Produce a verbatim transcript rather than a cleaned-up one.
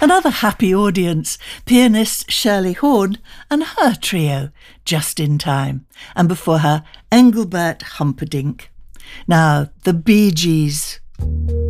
Another happy audience, pianist Shirley Horn and her trio, Just in Time, and before her, Engelbert Humperdinck. Now, the Bee Gees.